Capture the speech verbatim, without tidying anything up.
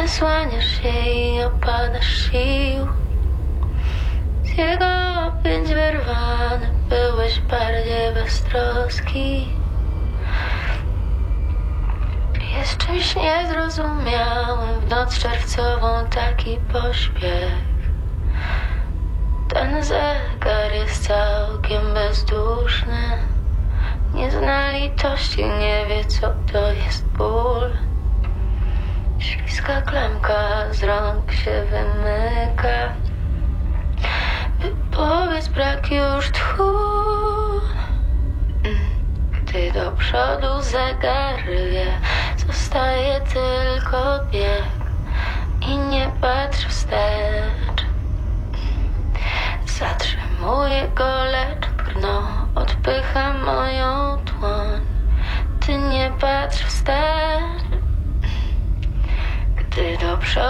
Nasłaniasz się i opadasz sił. Z jego objęć wyrwany byłeś bardziej beztroski. Jest czymś niezrozumiałym w noc czerwcową taki pośpiech. Ten zegar jest całkiem bezduszny. Nie zna litości, nie wie co to jest ból. Śliska klamka z rąk się wymyka. Wypowiedz, brak już tchu. Gdy do przodu zegar wie, zostaje tylko bieg i nie patrz wstecz. Zatrzymuję go, lecz brno odpycha moją dłoń. Ty nie patrz wstecz. Gdy do przodu